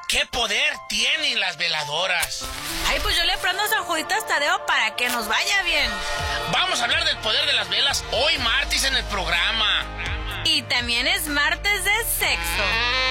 ¿Qué poder tienen las veladoras? Ay, pues yo le prendo a San Juditas Tadeo para que nos vaya bien. Vamos a hablar del poder de las velas hoy martes en el programa. Y también es martes de sexo.